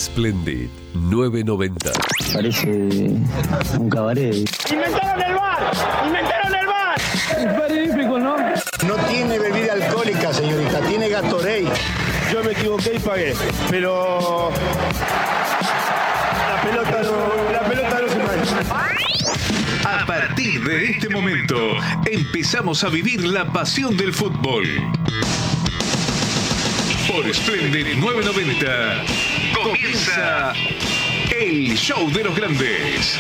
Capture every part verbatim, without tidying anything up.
Splendid nueve noventa. Parece un cabaret. ¡Inventaron el bar! ¡Inventaron el bar! Es magnífico, ¿no? No tiene bebida alcohólica, señorita, tiene Gatorade. Yo me equivoqué y pagué, pero la pelota no, la pelota no se mancha. A partir de este momento, empezamos a vivir la pasión del fútbol. Por Splendid nueve noventa, comienza el show de los grandes.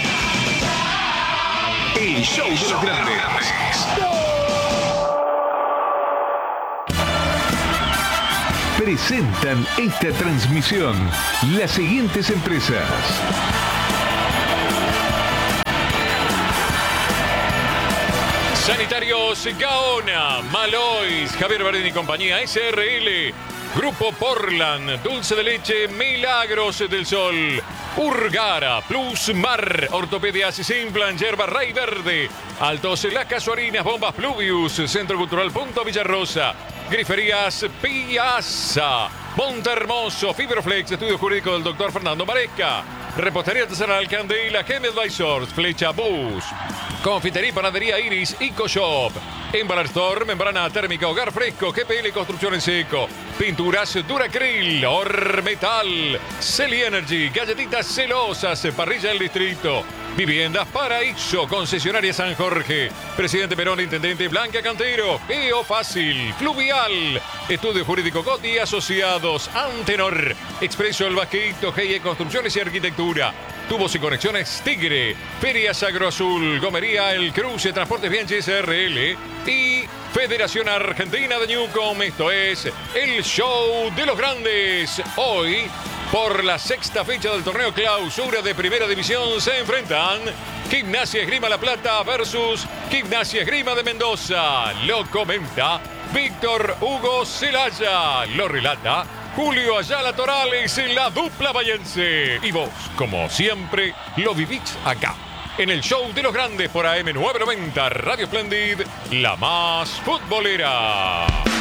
El show de los grandes. Presentan esta transmisión las siguientes empresas. Sanitarios Gaona, Malois, Javier Bardini y compañía, S R L, Grupo Portland, Dulce de Leche, Milagros del Sol, Urgara, Plus Mar, Ortopedias y Simplan, Yerba Rey Verde, Altos Las Casuarinas, Bombas Pluvius, Centro Cultural Punto Villarrosa, Griferías Piazza, Montehermoso, Fibroflex, Estudio Jurídico del doctor Fernando Maresca, Repostería Artesanal Candela, Gem Advisors, Flecha Bus, Confitería y Panadería Iris, EcoShop, Embalar Store, Membrana Térmica, Hogar Fresco, G P L Construcción en Seco, Pinturas Duracril, Ormetal, Celi Energy, Galletitas Celosas, Parrilla del Distrito, Viviendas Paraíso, Concesionaria San Jorge, Presidente Perón, Intendente Blanca Cantero, Geo Fácil, Fluvial, Estudio Jurídico Gotti Asociados, Antenor, Expreso El Vasquito, G I E Construcciones y Arquitectura, Tubos y Conexiones Tigre, Ferias Agroazul, Gomería El Cruce, Transportes Bianchi S R L y Federación Argentina de Newcom. Esto es el show de los grandes. Hoy, por la sexta fecha del torneo clausura de Primera División, se enfrentan Gimnasia Esgrima La Plata versus Gimnasia Esgrima de Mendoza. Lo comenta Víctor Hugo Celaya. Lo relata Julio Ayala Torales en la dupla bayense. Y vos, como siempre, lo vivís acá, en el show de los grandes por A M nueve noventa, Radio Splendid, la más futbolera.